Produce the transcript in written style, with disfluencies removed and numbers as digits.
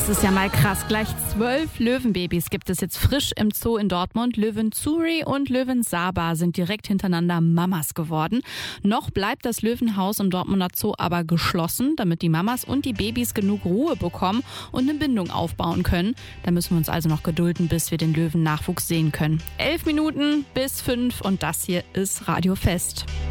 Das ist ja mal krass. Gleich 12 Löwenbabys gibt es jetzt frisch im Zoo in Dortmund. Löwin Zuri und Löwin Saba sind direkt hintereinander Mamas geworden. Noch bleibt das Löwenhaus im Dortmunder Zoo aber geschlossen, damit die Mamas und die Babys genug Ruhe bekommen und eine Bindung aufbauen können. Da müssen wir uns also noch gedulden, bis wir den Löwennachwuchs sehen können. 11 Minuten bis 5 und das hier ist Radio Fest.